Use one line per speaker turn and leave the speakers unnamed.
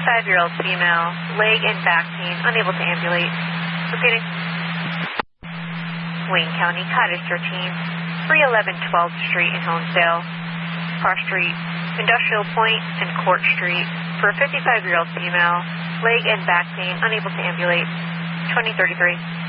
55-year-old female, leg and back pain, unable to ambulate. Repeating. Wayne County, Cottage 13, 311 12th Street in Honesdale, Cross Street, Industrial Point, and Court Street for a 55-year-old female, leg and back pain, unable to ambulate. 2033.